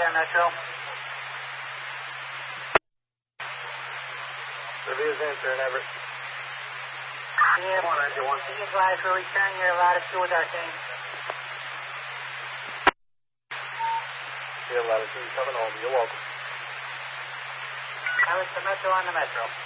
on Metro. Revere's answer in Everett. Yeah, be advised for return your latitude with our team. Yeah, latitude coming home. You're welcome. I was the Metro on the Metro.